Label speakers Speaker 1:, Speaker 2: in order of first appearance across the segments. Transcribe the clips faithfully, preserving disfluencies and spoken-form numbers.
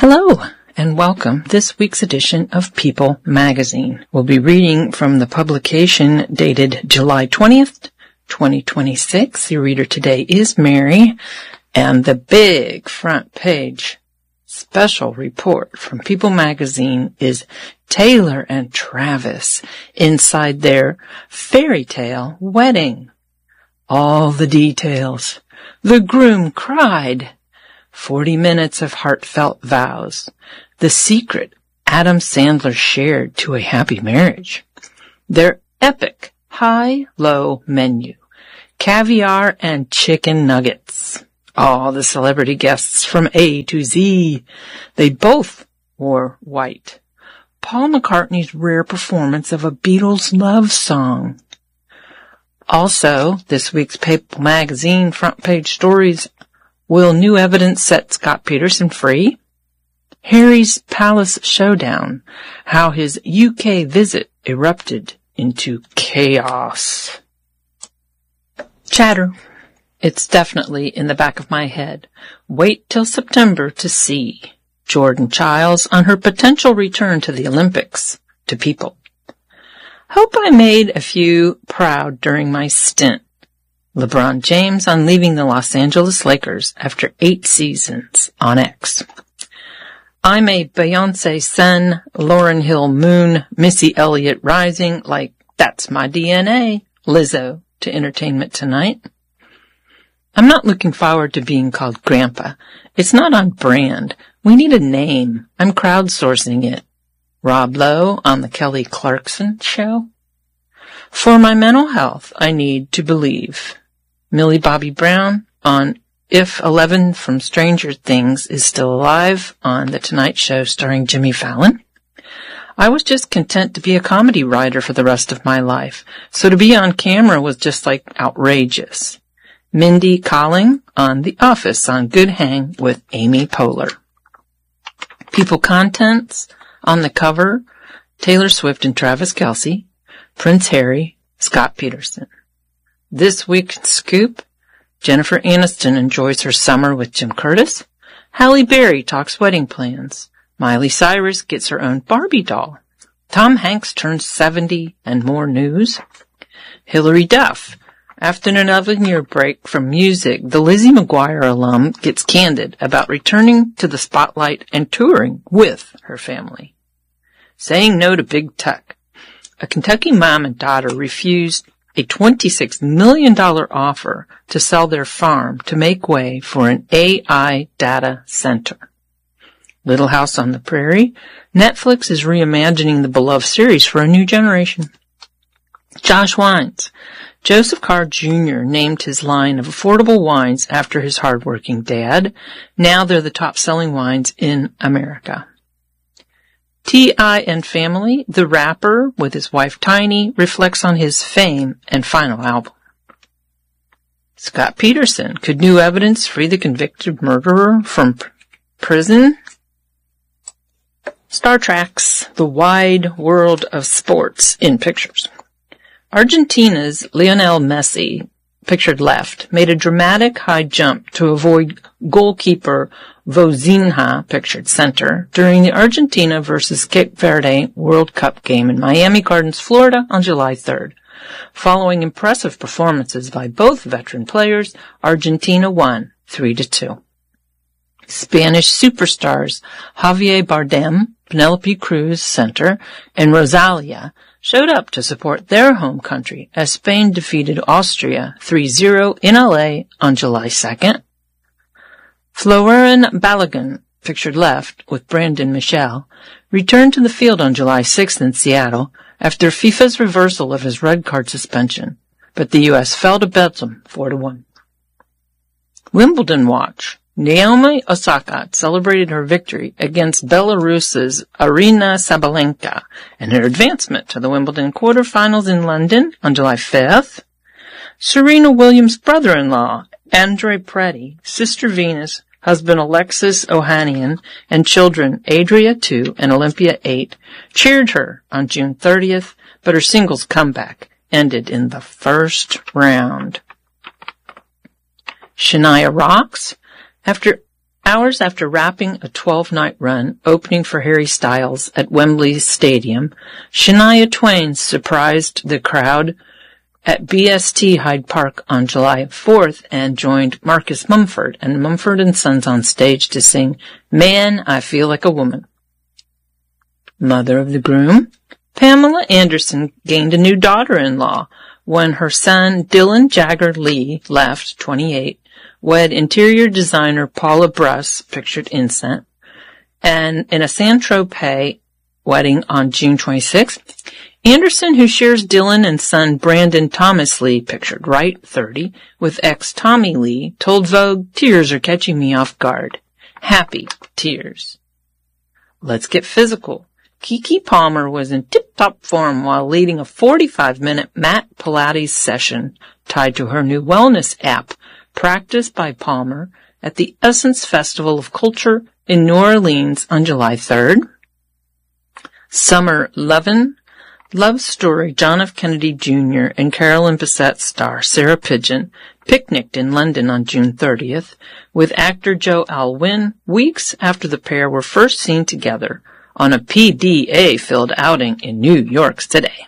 Speaker 1: Hello, and welcome. This week's edition of People Magazine. We'll be reading from the publication dated July twentieth, twenty twenty-six. Your reader today is Mary, and the big front page special report from People Magazine is Taylor and Travis inside their fairy tale wedding. All the details. The groom cried. Forty minutes of heartfelt vows. The secret Adam Sandler shared to a happy marriage. Their epic high-low menu. Caviar and chicken nuggets. All the celebrity guests from A to Z. They both wore white. Paul McCartney's rare performance of a Beatles love song. Also, this week's People Magazine front page stories. Will new evidence set Scott Peterson free? Harry's Palace Showdown. How his U K visit erupted into chaos. Chatter. It's definitely in the back of my head. Wait till September to see. Jordan Chiles on her potential return to the Olympics. To People. Hope I made a few proud during my stint. LeBron James on leaving the Los Angeles Lakers after eight seasons on X. I'm a Beyonce Sun, Lauryn Hill Moon, Missy Elliott Rising, like that's my D N A, Lizzo to Entertainment Tonight. I'm not looking forward to being called Grandpa. It's not on brand. We need a name. I'm crowdsourcing it. Rob Lowe on the Kelly Clarkson Show. For my mental health, I need to believe. Millie Bobby Brown on If Eleven from Stranger Things is still alive on The Tonight Show starring Jimmy Fallon. I was just content to be a comedy writer for the rest of my life, so to be on camera was just like outrageous. Mindy Kaling on The Office on Good Hang with Amy Poehler. People Contents on the cover, Taylor Swift and Travis Kelce, Prince Harry, Scott Peterson. This week's scoop, Jennifer Aniston enjoys her summer with Jim Curtis. Halle Berry talks wedding plans. Miley Cyrus gets her own Barbie doll. Tom Hanks turns seventy and more news. Hilary Duff. After an eleven-year break from music, the Lizzie McGuire alum gets candid about returning to the spotlight and touring with her family. Saying no to big tech. A Kentucky mom and daughter refused a twenty-six million dollars offer to sell their farm to make way for an A I data center. Little House on the Prairie. Netflix is reimagining the beloved series for a new generation. Josh Wines. Joseph Carr Junior named his line of affordable wines after his hardworking dad. Now they're the top-selling wines in America. T I and Family, the rapper, with his wife Tiny, reflects on his fame and final album. Scott Peterson, could new evidence free the convicted murderer from pr- prison? Star Trek's The Wide World of Sports in pictures. Argentina's Lionel Messi, pictured left, made a dramatic high jump to avoid goalkeeper Vozinha, pictured center, during the Argentina versus Cape Verde World Cup game in Miami Gardens, Florida on July third. Following impressive performances by both veteran players, Argentina won three to two. Spanish superstars Javier Bardem, Penelope Cruz, center, and Rosalia showed up to support their home country as Spain defeated Austria three zero in L A on July second. Florian Balogun, pictured left with Brandon Michel, returned to the field on July sixth in Seattle after FIFA's reversal of his red card suspension, but the U S fell to Belgium four to one. Wimbledon watch. Naomi Osaka celebrated her victory against Belarus's Aryna Sabalenka and her advancement to the Wimbledon quarterfinals in London on July fifth. Serena Williams' brother-in-law, Andre Preddy, sister Venus, husband Alexis Ohanian, and children Adria two and Olympia eight cheered her on June thirtieth, but her singles comeback ended in the first round. Shania rocks. After Hours after wrapping a twelve-night run, opening for Harry Styles at Wembley Stadium, Shania Twain surprised the crowd at B S T Hyde Park on July fourth and joined Marcus Mumford and Mumford and Sons on stage to sing Man, I Feel Like a Woman. Mother of the groom, Pamela Anderson gained a new daughter-in-law when her son Dylan Jagger Lee left, twenty-eight, wed interior designer Paula Bruss, pictured Incent, and in a Saint-Tropez wedding on June twenty-sixth, Anderson, who shares Dylan and son Brandon Thomas Lee, pictured right, thirty, with ex Tommy Lee, told Vogue, tears are catching me off guard. Happy tears. Let's get physical. Keke Palmer was in tip-top form while leading a forty-five minute mat Pilates session tied to her new wellness app, practiced by Palmer at the Essence Festival of Culture in New Orleans on July third. Summer Lovin', love story John F. Kennedy Junior and Carolyn Bessette star Sarah Pidgeon picnicked in London on June thirtieth with actor Joe Alwyn weeks after the pair were first seen together on a P D A-filled outing in New York City.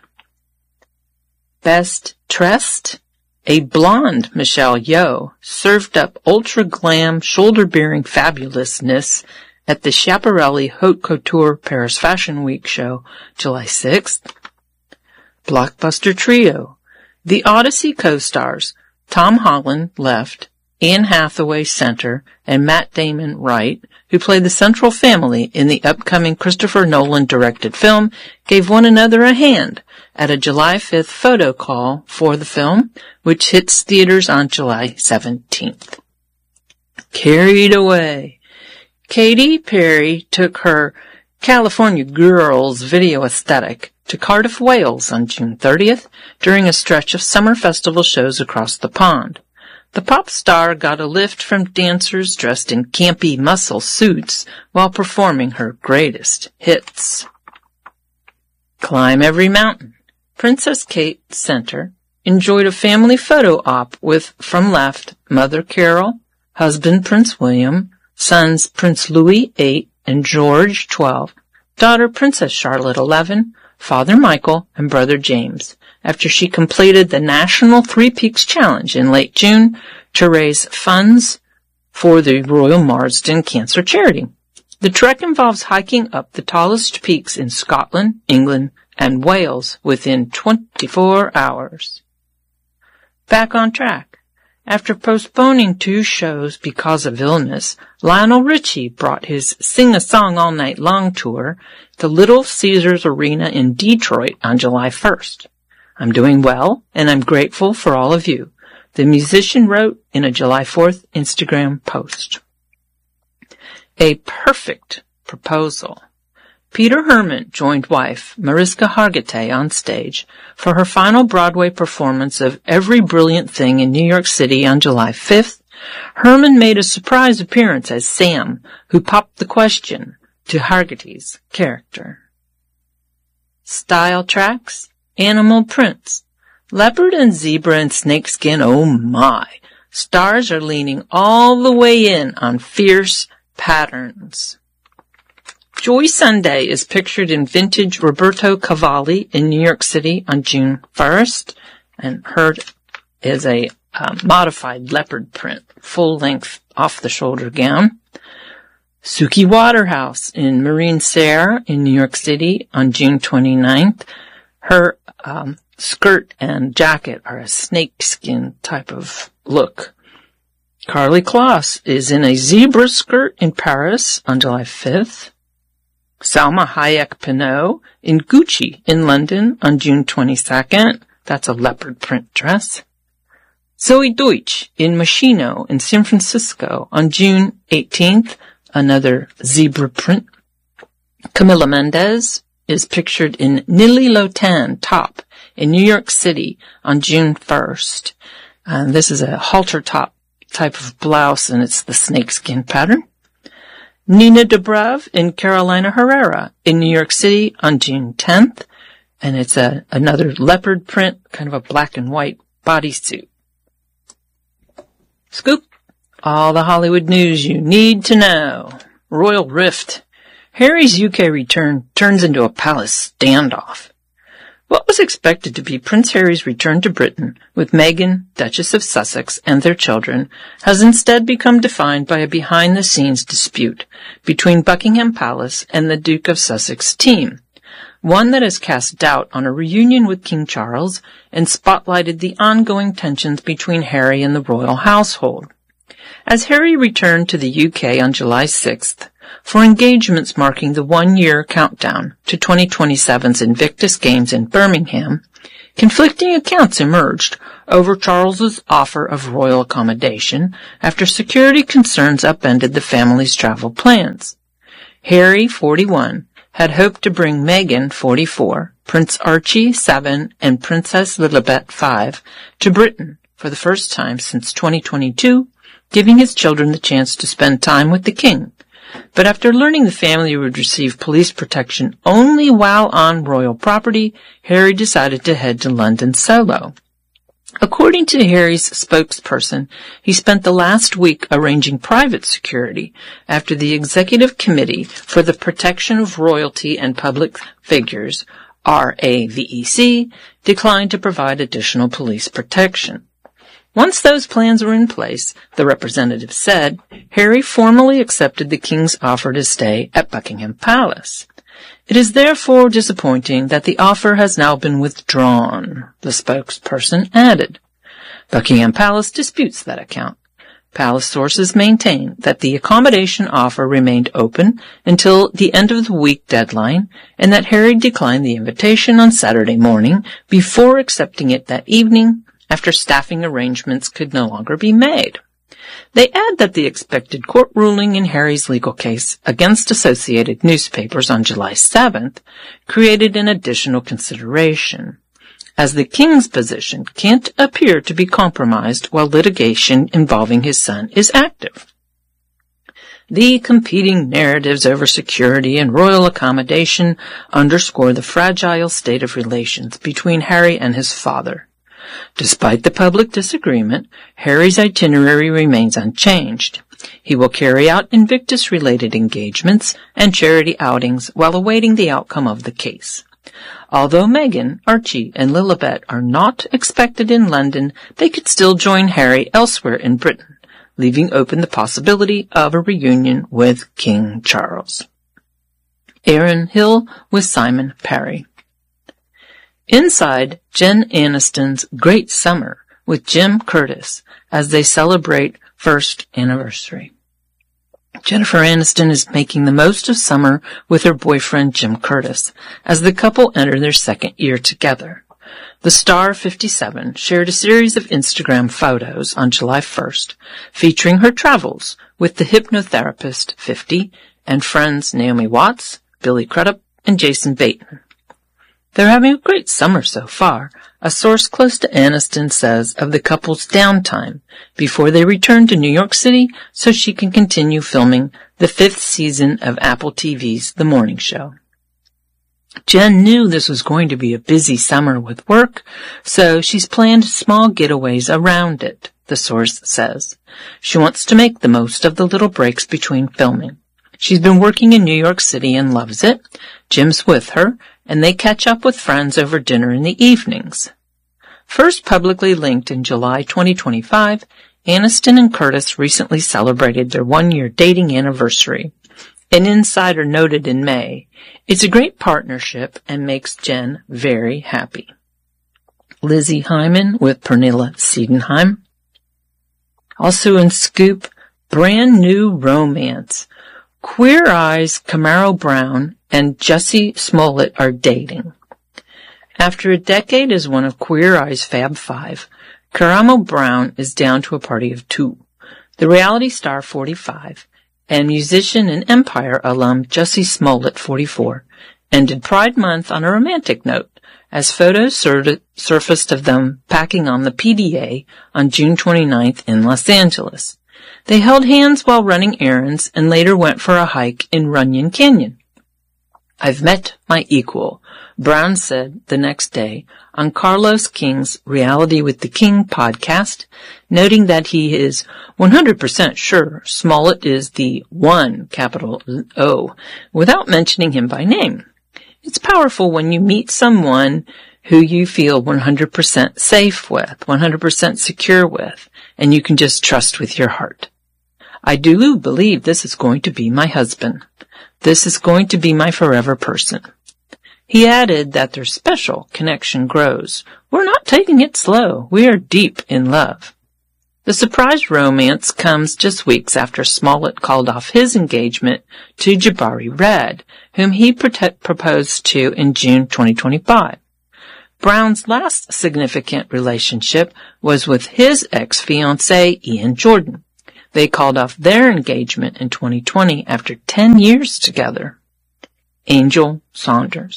Speaker 1: Best Dressed, a blonde Michelle Yeoh served up ultra-glam, shoulder-bearing fabulousness at the Schiaparelli Haute Couture Paris Fashion Week show, July sixth. Blockbuster Trio, the Odyssey co-stars Tom Holland, left, Anne Hathaway, center, and Matt Damon, right, who played the central family in the upcoming Christopher Nolan-directed film, gave one another a hand at a July fifth photo call for the film, which hits theaters on July seventeenth. Carried Away. Katy Perry took her California Girls video aesthetic to Cardiff, Wales on June thirtieth during a stretch of summer festival shows across the pond. The pop star got a lift from dancers dressed in campy muscle suits while performing her greatest hits. Climb Every Mountain. Princess Kate Center enjoyed a family photo op with, from left, Mother Carol, husband Prince William, sons Prince Louis, eight, and George, twelve, daughter Princess Charlotte, eleven, Father Michael, and Brother James, after she completed the National Three Peaks Challenge in late June to raise funds for the Royal Marsden Cancer Charity. The trek involves hiking up the tallest peaks in Scotland, England, and Wales within twenty-four hours. Back on track. After postponing two shows because of illness, Lionel Richie brought his Sing a Song All Night Long tour to Little Caesars Arena in Detroit on July first. I'm doing well, and I'm grateful for all of you, the musician wrote in a July fourth Instagram post. A perfect proposal. Peter Herman joined wife Mariska Hargitay on stage for her final Broadway performance of Every Brilliant Thing in New York City on July fifth. Herman made a surprise appearance as Sam, who popped the question to Hargitay's character. Style tracks, animal prints, leopard and zebra and snakeskin, oh my. Stars are leaning all the way in on fierce patterns. Joy Sunday is pictured in vintage Roberto Cavalli in New York City on June first, and her is a uh, modified leopard print, full-length off-the-shoulder gown. Suki Waterhouse in Marine Serre in New York City on June twenty-ninth. Her um, skirt and jacket are a snakeskin type of look. Carly Kloss is in a zebra skirt in Paris on July fifth. Salma Hayek Pinot in Gucci in London on June twenty-second. That's a leopard print dress. Zoe Deutsch in Moschino in San Francisco on June eighteenth. Another zebra print. Camila Mendez is pictured in Nili Lotan top in New York City on June first. And this is a halter top type of blouse, and it's the snakeskin pattern. Nina Dobrev in Carolina Herrera in New York City on June tenth, and it's a another leopard print, kind of a black and white bodysuit. Scoop. All the Hollywood news you need to know. Royal rift. Harry's U K return turns into a palace standoff. What was expected to be Prince Harry's return to Britain with Meghan, Duchess of Sussex, and their children has instead become defined by a behind-the-scenes dispute between Buckingham Palace and the Duke of Sussex team, one that has cast doubt on a reunion with King Charles and spotlighted the ongoing tensions between Harry and the royal household. As Harry returned to the U K on July sixth, for engagements marking the one-year countdown to twenty twenty-seven's Invictus Games in Birmingham, conflicting accounts emerged over Charles's offer of royal accommodation after security concerns upended the family's travel plans. Harry, forty-one, had hoped to bring Meghan, forty-four, Prince Archie, seven, and Princess Lilibet, five, to Britain for the first time since twenty twenty-two, giving his children the chance to spend time with the king. But after learning the family would receive police protection only while on royal property, Harry decided to head to London solo. According to Harry's spokesperson, he spent the last week arranging private security after the Executive Committee for the Protection of Royalty and Public Figures, R A V E C, declined to provide additional police protection. Once those plans were in place, the representative said, Harry formally accepted the King's offer to stay at Buckingham Palace. It is therefore disappointing that the offer has now been withdrawn, the spokesperson added. Buckingham Palace disputes that account. Palace sources maintain that the accommodation offer remained open until the end of the week deadline and that Harry declined the invitation on Saturday morning before accepting it that evening, after staffing arrangements could no longer be made. They add that the expected court ruling in Harry's legal case against Associated Newspapers on July seventh created an additional consideration, as the king's position can't appear to be compromised while litigation involving his son is active. The competing narratives over security and royal accommodation underscore the fragile state of relations between Harry and his father. Despite the public disagreement, Harry's itinerary remains unchanged. He will carry out Invictus-related engagements and charity outings while awaiting the outcome of the case. Although Meghan, Archie, and Lilibet are not expected in London, they could still join Harry elsewhere in Britain, leaving open the possibility of a reunion with King Charles. Erin Hill with Simon Parry. Inside Jen Aniston's Great Summer with Jim Curtis as they celebrate first anniversary. Jennifer Aniston is making the most of summer with her boyfriend Jim Curtis as the couple enter their second year together. The star fifty-seven shared a series of Instagram photos on July first featuring her travels with the hypnotherapist fifty and friends Naomi Watts, Billy Crudup, and Jason Bateman. They're having a great summer so far, a source close to Aniston says of the couple's downtime before they return to New York City so she can continue filming the fifth season of Apple T V's The Morning Show. Jen knew this was going to be a busy summer with work, so she's planned small getaways around it, the source says. She wants to make the most of the little breaks between filming. She's been working in New York City and loves it. Jim's with her, and they catch up with friends over dinner in the evenings. First publicly linked in July twenty twenty-five, Aniston and Curtis recently celebrated their one-year dating anniversary. An insider noted in May, "It's a great partnership and makes Jen very happy." Lizzie Hyman with Pernilla Siedenheim. Also in Scoop, brand new romance. Queer Eye's Camaro Brown and Jussie Smollett are dating. After a decade as one of Queer Eye's Fab Five, Camaro Brown is down to a party of two. The reality star, forty-five, and musician and Empire alum Jussie Smollett, forty-four, ended Pride Month on a romantic note, as photos sur- surfaced of them packing on the P D A on June twenty-ninth in Los Angeles. They held hands while running errands and later went for a hike in Runyon Canyon. "I've met my equal," Brown said the next day on Carlos King's Reality with the King podcast, noting that he is one hundred percent sure Smollett is the one, capital O, without mentioning him by name. It's powerful when you meet someone who you feel one hundred percent safe with, one hundred percent secure with, and you can just trust with your heart. I do believe this is going to be my husband. This is going to be my forever person. He added that their special connection grows. We're not taking it slow. We are deep in love. The surprise romance comes just weeks after Smollett called off his engagement to Jabari Red, whom he prote- proposed to in June twenty twenty-five. Brown's last significant relationship was with his ex-fiancé, Ian Jordan. They called off their engagement in twenty twenty after ten years together. Angel Saunders.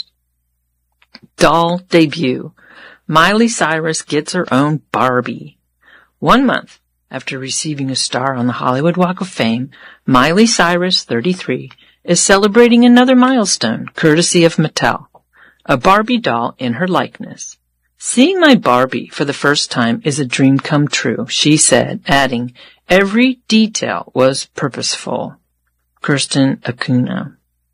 Speaker 1: Doll debut. Miley Cyrus gets her own Barbie. One month after receiving a star on the Hollywood Walk of Fame, Miley Cyrus, thirty-three, is celebrating another milestone, courtesy of Mattel. A Barbie doll in her likeness. Seeing my Barbie for the first time is a dream come true, she said, adding, every detail was purposeful. Kirsten Acuna.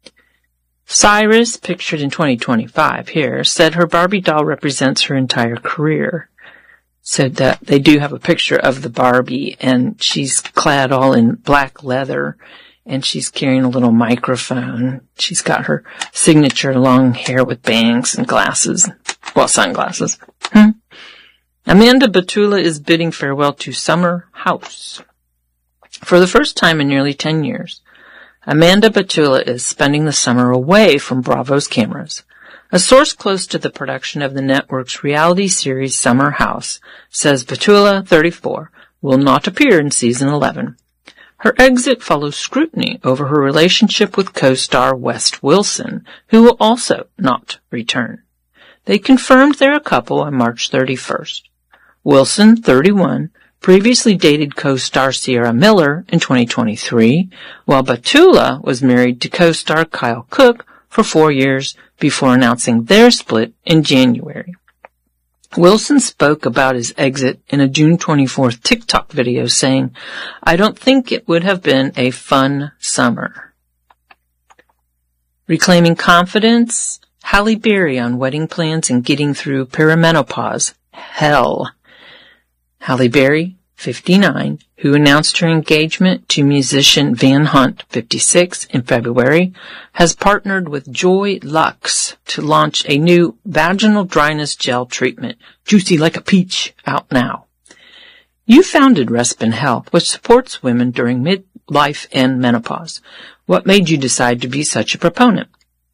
Speaker 1: Cyrus, pictured in twenty twenty-five here, said her Barbie doll represents her entire career. Said that they do have a picture of the Barbie, and she's clad all in black leather, and she's carrying a little microphone. She's got her signature long hair with bangs and glasses. Well, sunglasses. Hmm. Amanda Batula is bidding farewell to Summer House. For the first time in nearly ten years, Amanda Batula is spending the summer away from Bravo's cameras. A source close to the production of the network's reality series Summer House says Batula, thirty-four, will not appear in season eleven. Her exit follows scrutiny over her relationship with co-star West Wilson, who will also not return. They confirmed they're a couple on March thirty-first. Wilson, thirty-one, previously dated co-star Sierra Miller in twenty twenty-three, while Batula was married to co-star Kyle Cook for four years before announcing their split in January. Wilson spoke about his exit in a June twenty-fourth TikTok video saying, I don't think it would have been a fun summer. Reclaiming confidence, Halle Berry on wedding plans and getting through perimenopause. Hell. Halle Berry, fifty-nine, who announced her engagement to musician Van Hunt, fifty-six, in February, has partnered with Joy Luxe to launch a new vaginal dryness gel treatment, Juicy Like a Peach, out now. You founded Respin Health, which supports women during midlife and menopause. What made you decide to be such a proponent?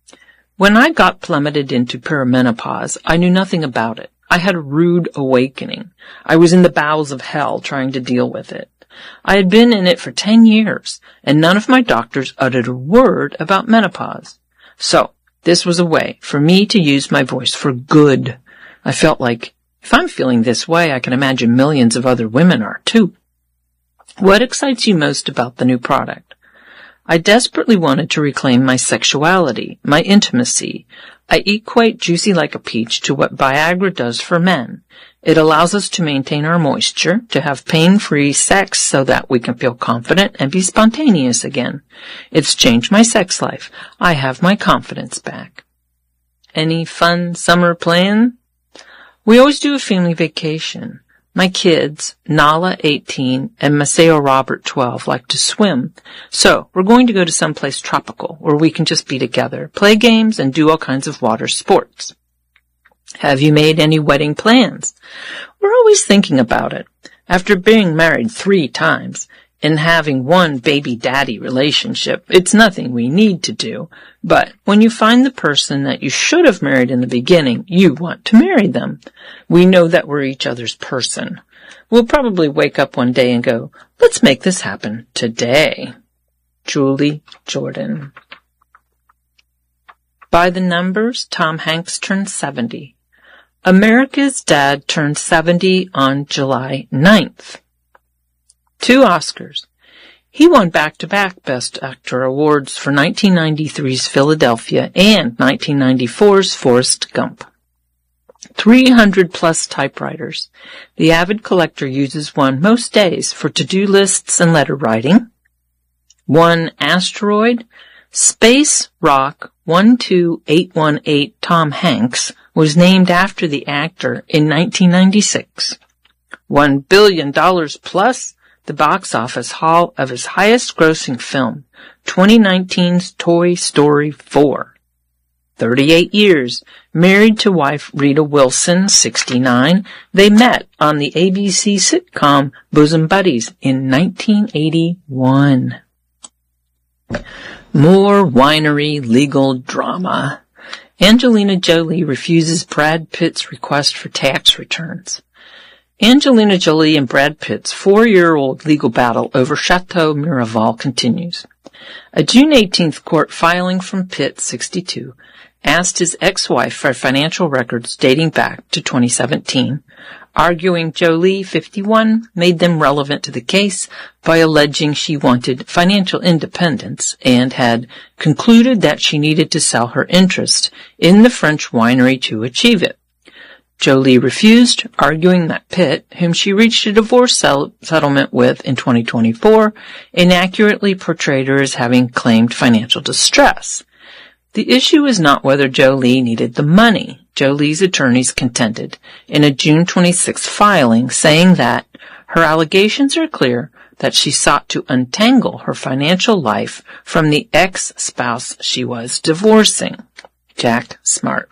Speaker 1: When I got plummeted into perimenopause, I knew nothing about it. I had a rude awakening. I was in the bowels of hell trying to deal with it. I had been in it for ten years, and none of my doctors uttered a word about menopause. So, this was a way for me to use my voice for good. I felt like, if I'm feeling this way, I can imagine millions of other women are too. What excites you most about the new product? I desperately wanted to reclaim my sexuality, my intimacy. I equate Juicy Like a Peach to what Viagra does for men. It allows us to maintain our moisture, to have pain-free sex so that we can feel confident and be spontaneous again. It's changed my sex life. I have my confidence back. Any fun summer plan? We always do a family vacation. My kids, Nala, eighteen, and Maceo Robert, twelve, like to swim. So, we're going to go to someplace tropical where we can just be together, play games, and do all kinds of water sports. Have you made any wedding plans? We're always thinking about it. After being married three times and having one baby daddy relationship, it's nothing we need to do. But when you find the person that you should have married in the beginning, you want to marry them. We know that we're each other's person. We'll probably wake up one day and go, let's make this happen today. Julie Jordan. By the numbers, Tom Hanks turned seventy. America's Dad turned seventy on July ninth. Two Oscars. He won back-to-back Best Actor awards for nineteen ninety-three's Philadelphia and nineteen ninety-four's Forrest Gump. three hundred plus typewriters. The avid collector uses one most days for to-do lists and letter writing. One asteroid, Space Rock one two eight one eight Tom Hanks, was named after the actor in nineteen ninety-six. One billion dollars plus the box office haul of his highest-grossing film, twenty nineteen's Toy Story four. thirty-eight years, married to wife Rita Wilson, sixty-nine, they met on the A B C sitcom Bosom Buddies in nineteen eighty-one. More winery legal drama. Angelina Jolie refuses Brad Pitt's request for tax returns. Angelina Jolie and Brad Pitt's four-year-old legal battle over Chateau Miraval continues. A June eighteenth court filing from Pitt, sixty-two, asked his ex-wife for financial records dating back to twenty seventeen, arguing Jolie, fifty-one, made them relevant to the case by alleging she wanted financial independence and had concluded that she needed to sell her interest in the French winery to achieve it. Jolie refused, arguing that Pitt, whom she reached a divorce sell- settlement with in twenty twenty-four, inaccurately portrayed her as having claimed financial distress. The issue is not whether Jolie needed the money. Jolie's attorneys contended in a June twenty-sixth filing, saying that her allegations are clear that she sought to untangle her financial life from the ex-spouse she was divorcing, Jack Smart.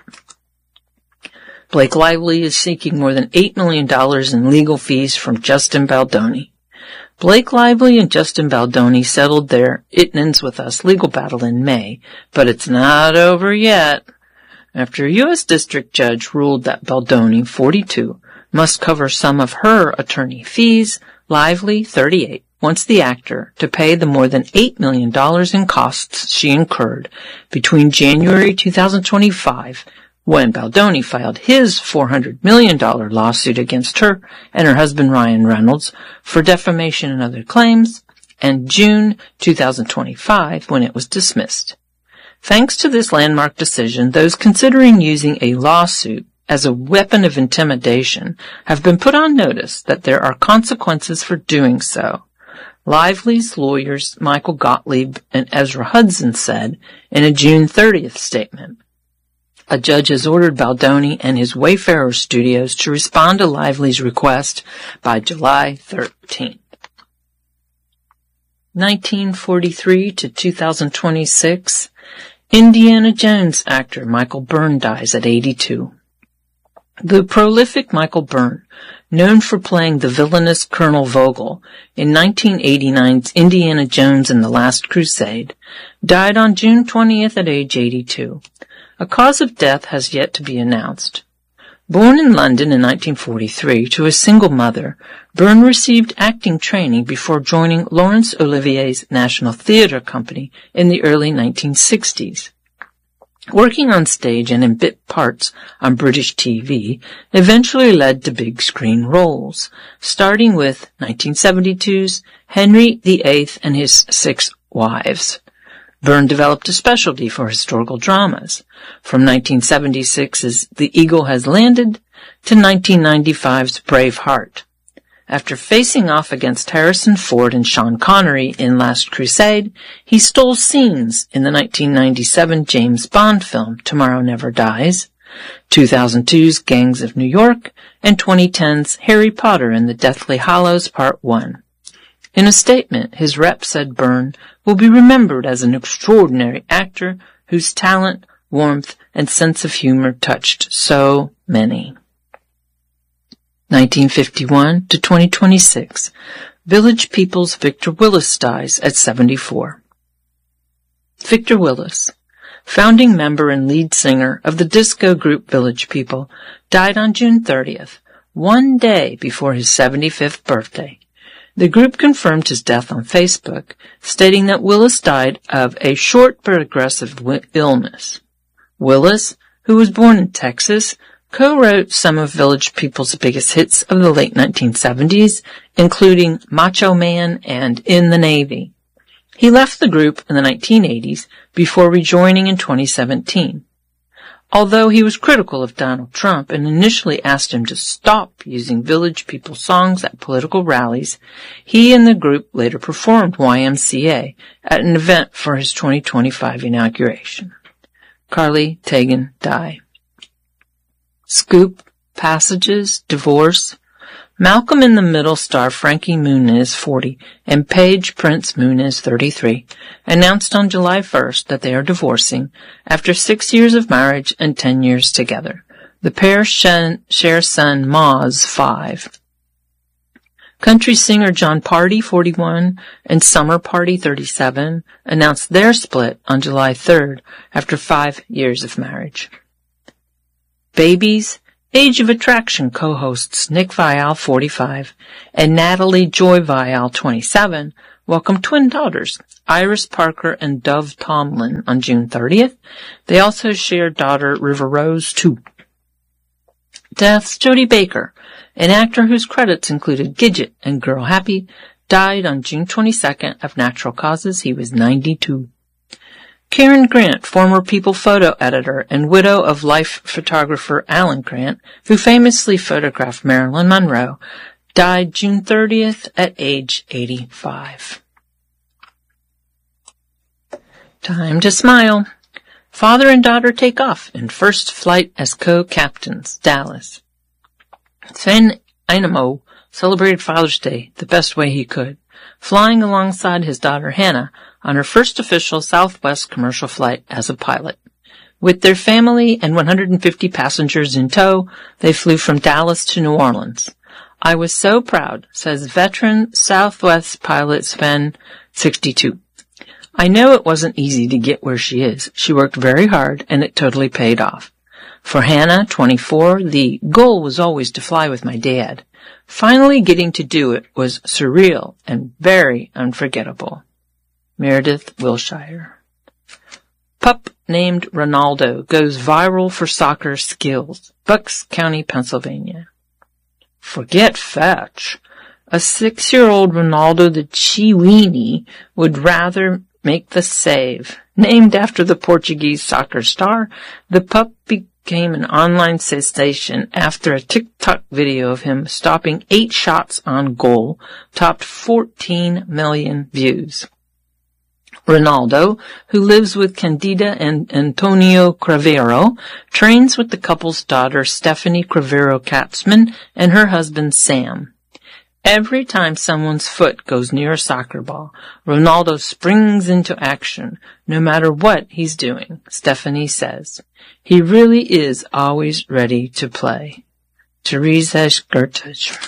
Speaker 1: Blake Lively is seeking more than eight million dollars in legal fees from Justin Baldoni. Blake Lively and Justin Baldoni settled their It Ends With Us legal battle in May, but it's not over yet. After a U S district judge ruled that Baldoni, forty-two, must cover some of her attorney fees, Lively, thirty-eight, wants the actor to pay the more than eight million dollars in costs she incurred between January two thousand twenty-five, when Baldoni filed his four hundred million dollars lawsuit against her and her husband Ryan Reynolds for defamation and other claims, and June two thousand twenty-five, when it was dismissed. Thanks to this landmark decision, those considering using a lawsuit as a weapon of intimidation have been put on notice that there are consequences for doing so. Lively's lawyers Michael Gottlieb and Ezra Hudson said in a June thirtieth statement, a judge has ordered Baldoni and his Wayfarer Studios to respond to Lively's request by July thirteenth. nineteen forty-three to two thousand twenty-six, Indiana Jones actor Michael Byrne dies at eighty-two. The prolific Michael Byrne, known for playing the villainous Colonel Vogel in nineteen eighty-nine's Indiana Jones and the Last Crusade, died on June twentieth at age eighty-two. A cause of death has yet to be announced. Born in London in nineteen forty-three to a single mother, Byrne received acting training before joining Laurence Olivier's National Theatre Company in the early nineteen sixties. Working on stage and in bit parts on British T V eventually led to big screen roles, starting with nineteen seventy-two's Henry the Eighth and His Six Wives. Byrne developed a specialty for historical dramas, from nineteen seventy-six's The Eagle Has Landed to nineteen ninety-five's Braveheart. After facing off against Harrison Ford and Sean Connery in Last Crusade, he stole scenes in the nineteen ninety-seven James Bond film Tomorrow Never Dies, two thousand two's Gangs of New York, and twenty ten's Harry Potter and the Deathly Hallows Part one. In a statement, his rep said Byrne will be remembered as an extraordinary actor whose talent, warmth, and sense of humor touched so many. nineteen fifty-one to twenty twenty-six, Village People's Victor Willis dies at seventy-four. Victor Willis, founding member and lead singer of the disco group Village People, died on June thirtieth, one day before his seventy-fifth birthday. The group confirmed his death on Facebook, stating that Willis died of a short but aggressive illness. Willis, who was born in Texas, co-wrote some of Village People's biggest hits of the late nineteen seventies, including Macho Man and In the Navy. He left the group in the nineteen eighties before rejoining in twenty seventeen. Although he was critical of Donald Trump and initially asked him to stop using Village People songs at political rallies, he and the group later performed Y M C A at an event for his twenty twenty-five inauguration. Carly Tagan Dye. Scoop, Passages, Divorce. Malcolm in the Middle star Frankie Muniz, forty, and Paige Prince Muniz, thirty-three, announced on July first that they are divorcing after six years of marriage and ten years together. The pair share son Moz, five. Country singer John Party, forty-one, and Summer Party, thirty-seven, announced their split on July third after five years of marriage. Babies. Age of Attraction co-hosts Nick Viall, forty-five, and Natalie Joy Viall, twenty-seven, welcomed twin daughters, Iris Parker and Dove Tomlin, on June thirtieth. They also shared daughter River Rose, two. Deaths. Jody Baker, an actor whose credits included Gidget and Girl Happy, died on June twenty-second of natural causes. He was ninety-two. Karen Grant, former People photo editor and widow of Life photographer Alan Grant, who famously photographed Marilyn Monroe, died June thirtieth at age eighty-five. Time to smile. Father and daughter take off in first flight as co-captains. Dallas. Sven Einamo celebrated Father's Day the best way he could, flying alongside his daughter Hannah on her first official Southwest commercial flight as a pilot. With their family and one hundred fifty passengers in tow, they flew from Dallas to New Orleans. I was so proud, says veteran Southwest pilot Sven, sixty-two. I know it wasn't easy to get where she is. She worked very hard, and it totally paid off. For Hannah, twenty-four, the goal was always to fly with my dad. Finally getting to do it was surreal and very unforgettable. Meredith Wilshire. Pup named Ronaldo goes viral for soccer skills. Bucks County, Pennsylvania. Forget fetch. A six-year-old Ronaldo the Chiwini would rather make the save. Named after the Portuguese soccer star, the pup became an online sensation after a TikTok video of him stopping eight shots on goal topped fourteen million views. Ronaldo, who lives with Candida and Antonio Cravero, trains with the couple's daughter Stephanie Cravero-Katzman and her husband Sam. Every time someone's foot goes near a soccer ball, Ronaldo springs into action, no matter what he's doing, Stephanie says. He really is always ready to play. Teresa Gertich.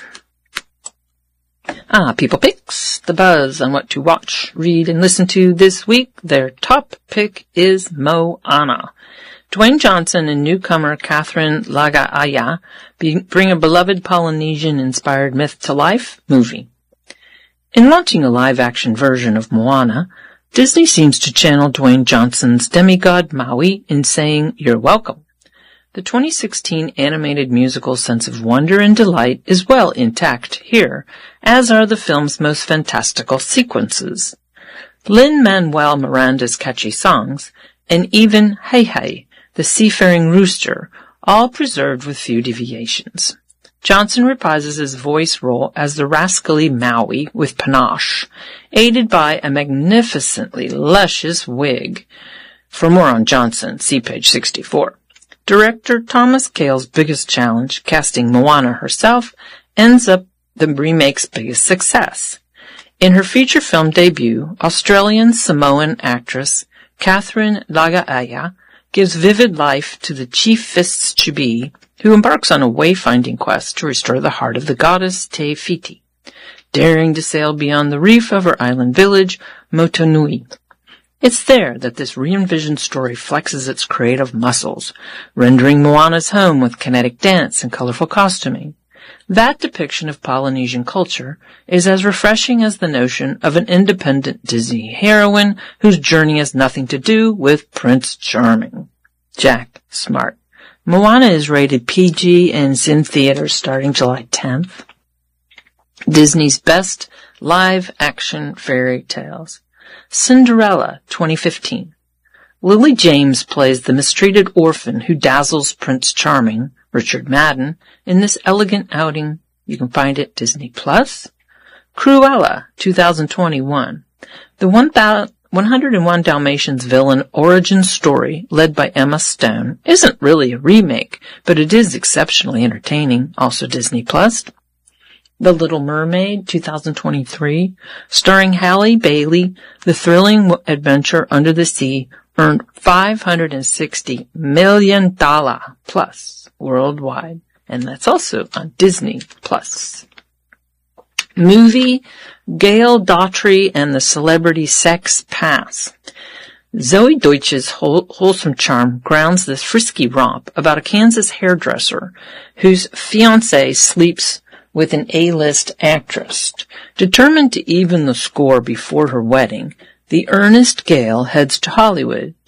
Speaker 1: Ah, People Picks, the buzz on what to watch, read, and listen to this week. Their top pick is Moana. Dwayne Johnson and newcomer Catherine Lagaaya bring a beloved Polynesian-inspired myth to life. Movie. In launching a live-action version of Moana, Disney seems to channel Dwayne Johnson's demigod Maui in saying, "You're welcome." The twenty sixteen animated musical sense of wonder and delight is well intact here, as are the film's most fantastical sequences. Lin-Manuel Miranda's catchy songs, and even Hey Hey, the seafaring rooster, all preserved with few deviations. Johnson reprises his voice role as the rascally Maui with panache, aided by a magnificently luscious wig. For more on Johnson, see page sixty-four. Director Thomas Kail's biggest challenge, casting Moana herself, ends up the remake's biggest success. In her feature film debut, Australian Samoan actress Catherine Lagaaya gives vivid life to the chief fists-to-be, who embarks on a wayfinding quest to restore the heart of the goddess Te Fiti, daring to sail beyond the reef of her island village, Motunui. It's there that this re-envisioned story flexes its creative muscles, rendering Moana's home with kinetic dance and colorful costuming. That depiction of Polynesian culture is as refreshing as the notion of an independent Disney heroine whose journey has nothing to do with Prince Charming. Jack Smart. Moana is rated P G and is in theaters starting July tenth. Disney's best live-action fairy tales. Cinderella, twenty fifteen. Lily James plays the mistreated orphan who dazzles Prince Charming, Richard Madden, in this elegant outing. You can find it Disney Plus. Cruella, two thousand twenty-one. The one hundred and one Dalmatians villain origin story, led by Emma Stone, isn't really a remake, but it is exceptionally entertaining. Also Disney Plus. The Little Mermaid, two thousand twenty-three, starring Halle Bailey, the thrilling adventure Under the Sea earned five hundred sixty million dollars plus worldwide, and that's also on Disney Plus. Movie Gail Daughtry and the Celebrity Sex Pass. Zoe Deutsch's whole, wholesome charm grounds this frisky romp about a Kansas hairdresser whose fiancé sleeps with an A-list actress. Determined to even the score before her wedding, the earnest Gail heads to Hollywood